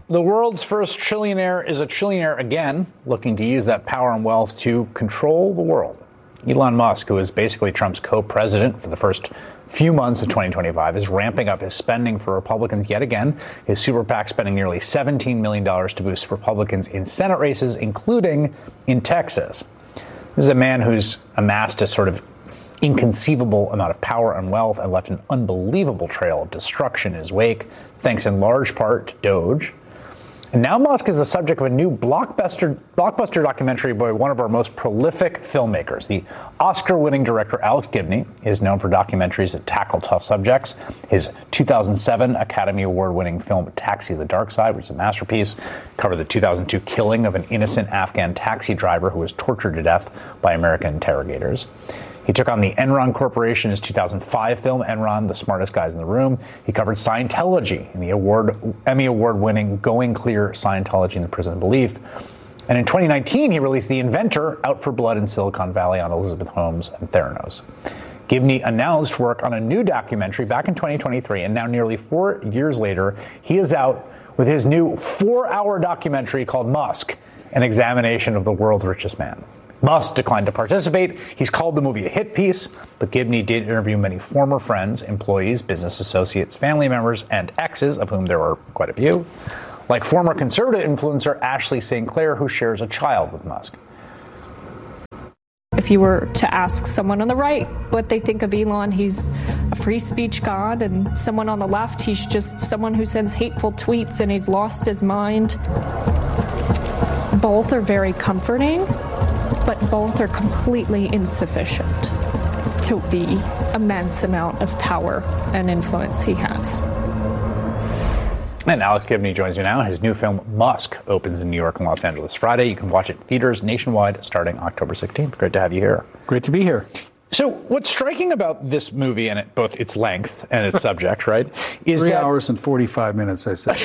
The world's first trillionaire is a trillionaire again, looking to use that power and wealth to control the world. Elon Musk, who is basically Trump's co-president for the first few months of 2025, is ramping up his spending for Republicans yet again. His super PAC spending nearly $17 million to boost Republicans in Senate races, including in Texas. This is a man who's amassed a sort of inconceivable amount of power and wealth and left an unbelievable trail of destruction in his wake, thanks in large part to Doge. And now Musk is the subject of a new blockbuster documentary by one of our most prolific filmmakers. The Oscar-winning director Alex Gibney is known for documentaries that tackle tough subjects. His 2007 Academy Award-winning film Taxi: The Dark Side, which is a masterpiece, covered the 2002 killing of an innocent Afghan taxi driver who was tortured to death by American interrogators. He took on the Enron Corporation in his 2005 film, Enron, The Smartest Guys in the Room. He covered Scientology in the Emmy Award-winning Going Clear, Scientology and the Prison of Belief. And in 2019, he released The Inventor, Out for Blood in Silicon Valley on Elizabeth Holmes and Theranos. Gibney announced work on a new documentary back in 2023, and now nearly 4 years later, he is out with his new 4-hour documentary called Musk, an examination of the world's richest man. Musk declined to participate. He's called the movie a hit piece, but Gibney did interview many former friends, employees, business associates, family members, and exes, of whom there are quite a few, like former conservative influencer Ashley St. Clair, who shares a child with Musk. If you were to ask someone on the right what they think of Elon, he's a free speech god, and someone on the left, he's just someone who sends hateful tweets and he's lost his mind. Both are very comforting, but both are completely insufficient to the immense amount of power and influence he has. And Alex Gibney joins me now. His new film, Musk, opens in New York and Los Angeles Friday. You can watch it in theaters nationwide starting October 16th. Great to have you here. Great to be here. So what's striking about this movie, and both its length and its subject, right, is 3 hours and 45 minutes, I said.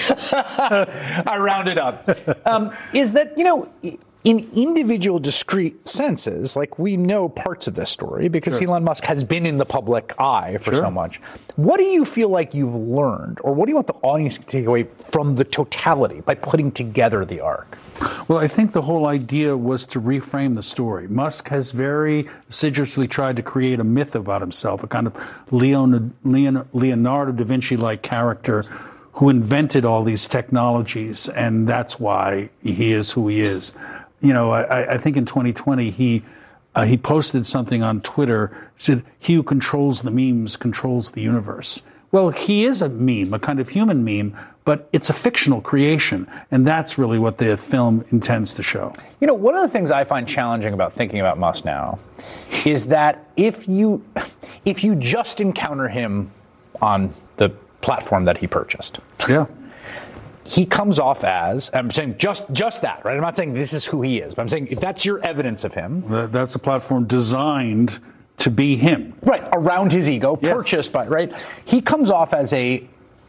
I rounded up. Is that, in individual discrete senses, like we know parts of this story because Sure. Elon Musk has been in the public eye for Sure. so much. What do you feel like you've learned, or what do you want the audience to take away from the totality by putting together the arc? Well, I think the whole idea was to reframe the story. Musk has very assiduously tried to create a myth about himself, a kind of Leonardo da Vinci-like character who invented all these technologies, and that's why he is who he is. I think in 2020 he posted something on Twitter, said, "He who controls the memes controls the universe." Well, he is a meme, a kind of human meme, but it's a fictional creation, and that's really what the film intends to show. One of the things I find challenging about thinking about Musk now is that if you just encounter him on the platform that he purchased, Yeah. he comes off as, I'm saying just that, right? I'm not saying this is who he is, but I'm saying if that's your evidence of him. That's a platform designed to be him. Right, around his ego, Yes. purchased by, right? He comes off as a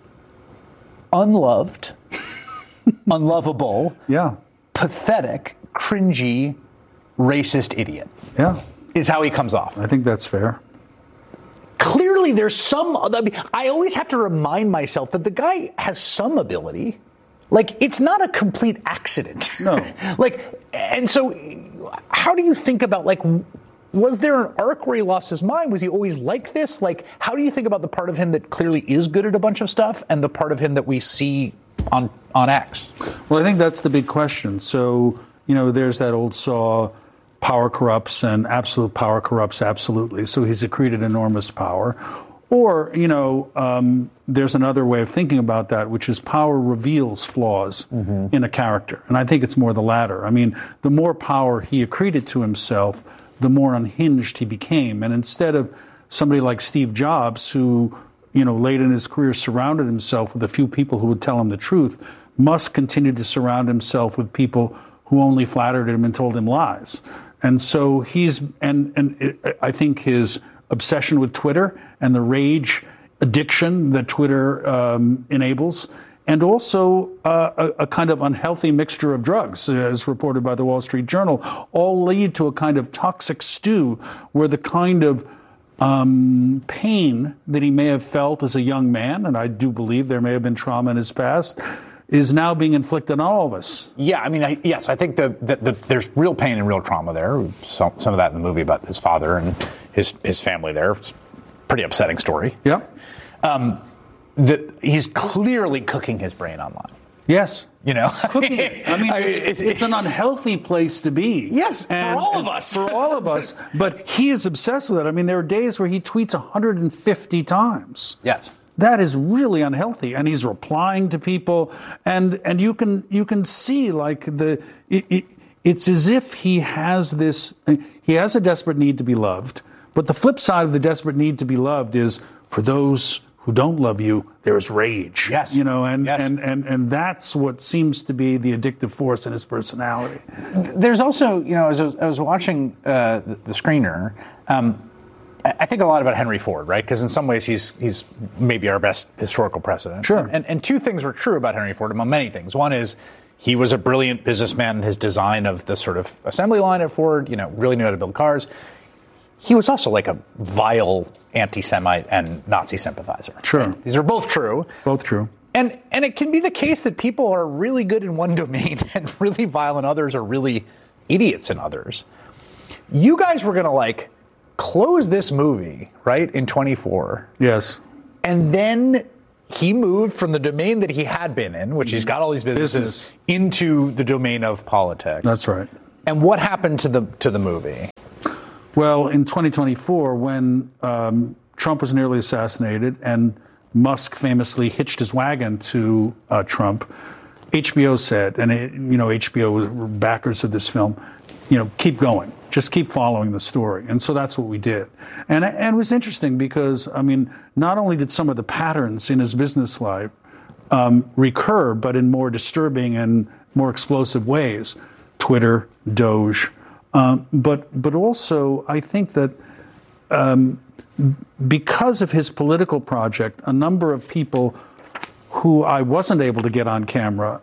unloved, unlovable, Yeah. pathetic, cringy, racist idiot, Yeah. is how he comes off. I think that's fair. Clearly, there's I always have to remind myself that the guy has some ability. Like, it's not a complete accident. No. And so how do you think about, was there an arc where he lost his mind? Was he always like this? How do you think about the part of him that clearly is good at a bunch of stuff and the part of him that we see on X? Well, I think that's the big question. So, there's that old saw, power corrupts and absolute power corrupts absolutely. So he's accreted enormous power. Or, there's another way of thinking about that, which is power reveals flaws in a character. And I think it's more the latter. I mean, the more power he accreted to himself, the more unhinged he became. And instead of somebody like Steve Jobs, who, late in his career surrounded himself with a few people who would tell him the truth, Musk continued to surround himself with people who only flattered him and told him lies. And so I think his obsession with Twitter and the rage addiction that Twitter enables, and also a kind of unhealthy mixture of drugs, as reported by the Wall Street Journal, all lead to a kind of toxic stew where the kind of pain that he may have felt as a young man, and I do believe there may have been trauma in his past, is now being inflicted on all of us. Yeah, I mean, yes, I think there's real pain and real trauma there. Some of that in the movie about his father and his family there. It's a pretty upsetting story. Yeah. He's clearly cooking his brain online. Yes. You know? Cooking it. I mean, it's an unhealthy place to be. Yes, for all of us. For all of us. But he is obsessed with it. I mean, there are days where he tweets 150 times. Yes. That is really unhealthy, and he's replying to people, and you can see like it's as if he has a desperate need to be loved, but the flip side of the desperate need to be loved is for those who don't love you, there is rage. Yes, and that's what seems to be the addictive force in his personality. There's also, as I was watching the screener. I think a lot about Henry Ford, right? Because in some ways he's maybe our best historical president. Sure. And two things were true about Henry Ford, among many things. One is he was a brilliant businessman in his design of the sort of assembly line at Ford, really knew how to build cars. He was also like a vile anti-Semite and Nazi sympathizer. Sure. Right? These are both true. Both true. And it can be the case that people are really good in one domain and really vile in others, or really idiots in others. You guys were going to close this movie, right, in 24. Yes. And then he moved from the domain that he had been in, which he's got all these businesses, into the domain of politics. That's right. And what happened to the movie? Well, in 2024, when Trump was nearly assassinated and Musk famously hitched his wagon to Trump, HBO said, and HBO were backers of this film, keep going. Just keep following the story. And so that's what we did. And it was interesting because, not only did some of the patterns in his business life recur, but in more disturbing and more explosive ways. Twitter, Doge. But also, I think that because of his political project, a number of people who I wasn't able to get on camera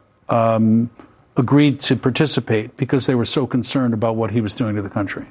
agreed to participate because they were so concerned about what he was doing to the country.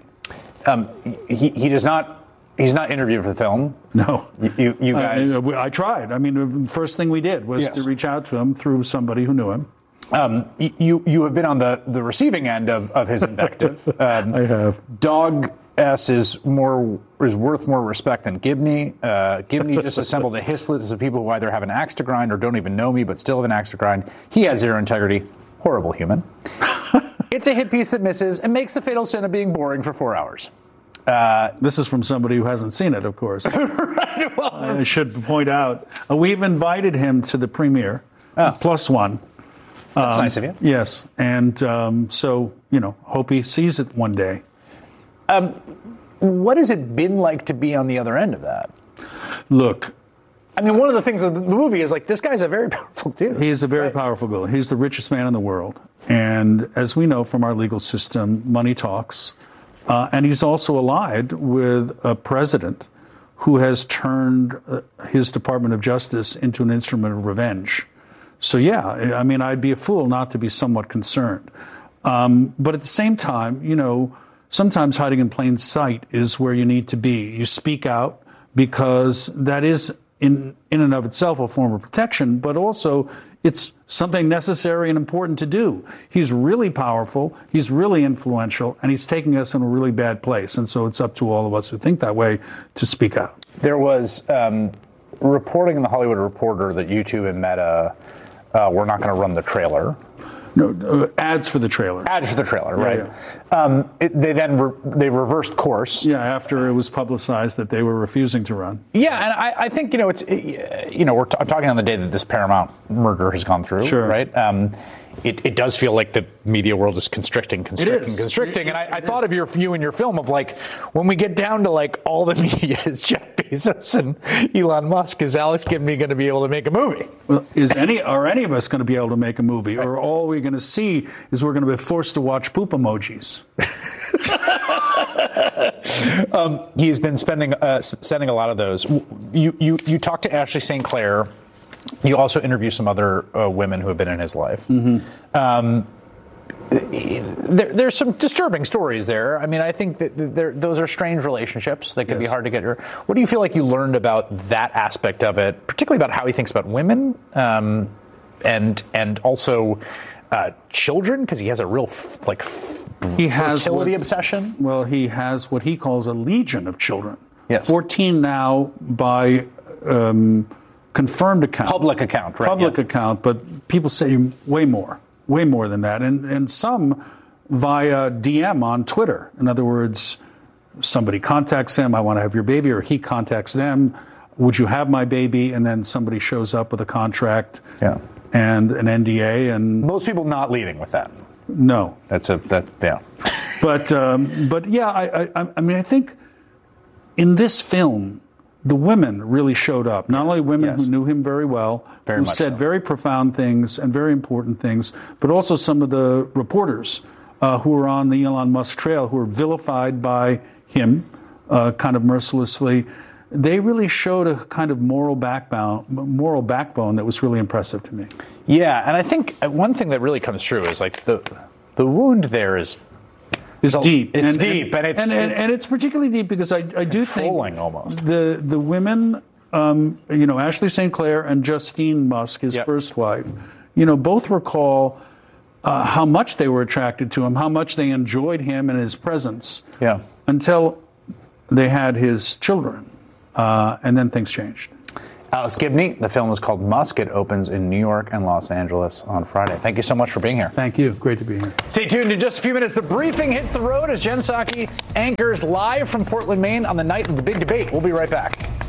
He's not interviewed for the film. No. You guys. I tried. The first thing we did was to reach out to him through somebody who knew him. You have been on the receiving end of his invective. I have. Dog S is worth more respect than Gibney. Gibney just assembled a hiss list of people who either have an axe to grind or don't even know me, but still have an axe to grind. He has zero integrity. Horrible human. It's a hit piece that misses and makes the fatal sin of being boring for 4 hours. This is from somebody who hasn't seen it, of course. Right, well, I should point out, we've invited him to the premiere, +1. That's nice of you. Yes, and so, hope he sees it one day. What has it been like to be on the other end of that? Look. One of the things of the movie is this guy's a very powerful dude. He's a very powerful dude. He's the richest man in the world. And as we know from our legal system, money talks. And he's also allied with a president who has turned his Department of Justice into an instrument of revenge. So, I'd be a fool not to be somewhat concerned. But at the same time, sometimes hiding in plain sight is where you need to be. You speak out because that is in and of itself a form of protection, but also it's something necessary and important to do. He's really powerful, he's really influential, and he's taking us in a really bad place. And so it's up to all of us who think that way to speak out. There was reporting in the Hollywood Reporter that YouTube and Meta were not going to run the trailer. No, ads for the trailer. Ads for the trailer, right? Yeah. They reversed course. Yeah, after it was publicized that they were refusing to run. Yeah, and I think I'm talking on the day that this Paramount merger has gone through, sure. Right? It does feel like the media world is constricting. And I thought of you in your film of when we get down to all the media is Jeff Bezos and Elon Musk, is Alex Gibney going to be able to make a movie? Well, are any of us going to be able to make a movie? Right. Or all we're going to see is we're going to be forced to watch poop emojis? He's been sending a lot of those. You talked to Ashley St. Clair. You also interview some other women who have been in his life. Mm-hmm. There's some disturbing stories there. I think that those are strange relationships that can be hard to get. What do you feel like you learned about that aspect of it, particularly about how he thinks about women? and also children, because he has a real fertility obsession. Well, he has what he calls a legion of children. Yes. 14 now by confirmed account. Public account, right? Public yes. account, but people say way more than that. And some via DM on Twitter. In other words, somebody contacts him, I want to have your baby, or he contacts them, would you have my baby? And then somebody shows up with a contract and an NDA. And most people not leading with that. No. Yeah. But yeah, I mean, I think in this film, the women really showed up. Not only women who knew him very well, who said very profound things and very important things, but also some of the reporters who were on the Elon Musk trail, who were vilified by him kind of mercilessly. They really showed a kind of moral backbone that was really impressive to me. Yeah, and I think one thing that really comes true is like the wound there is deep. It's deep, and it's particularly deep because I do think almost the women, Ashley St. Clair and Justine Musk, his first wife, both recall how much they were attracted to him, how much they enjoyed him and his presence. Yeah. Until they had his children, and then things changed. Alice Gibney, the film is called Musk. It opens in New York and Los Angeles on Friday. Thank you so much for being here. Thank you. Great to be here. Stay tuned. In just a few minutes, The Briefing hits the road as Jen Psaki anchors live from Portland, Maine on the night of the big debate. We'll be right back.